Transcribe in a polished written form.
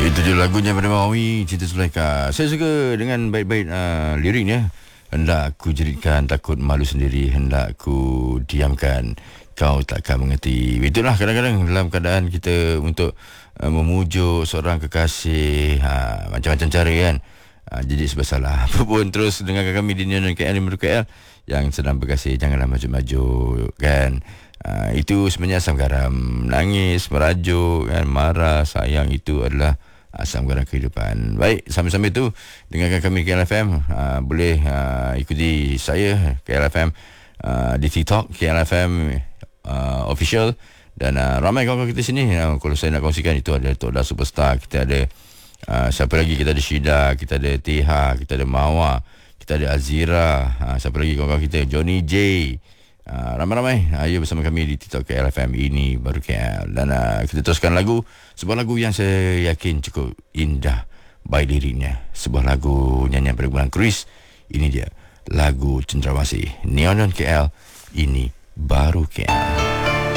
Itu je lagunya pada Maui, Cinta Zulaikha. Saya suka dengan baik-baik liriknya. Hendak ku jadikan takut malu sendiri, hendak ku diamkan, kau takkan mengerti. Itulah kadang-kadang dalam keadaan kita untuk memujuk seorang kekasih, macam-macam cara kan. Jadi sebasalah apa pun, terus dengarkan kami di Neon KL, Limuru KL. Yang sedang berkasih, janganlah maju-maju kan. Itu sebenarnya asam garam. Nangis, merajuk kan, marah, sayang, itu adalah asam garam kehidupan. Baik, sambil-sambil itu dengarkan kami KLFM. Boleh ikuti saya KLFM di TikTok KLFM official. Dan ramai kawan-kawan kita sini. Kalau saya nak kongsikan, itu ada Tok Da Superstar, kita ada siapa lagi, kita ada Syida, kita ada Teha, kita ada Mawa, kita ada Azira, siapa lagi kawan-kawan kita, Johnny J. Ramai-ramai ayo bersama kami di TikTok KLFM, ini baru KL. Dan kita teruskan lagu, sebuah lagu yang saya yakin cukup indah baik liriknya, sebuah lagu nyanyian pergumulan Chris. Ini dia lagu Cendrawasih, Neon KL, ini baru KL.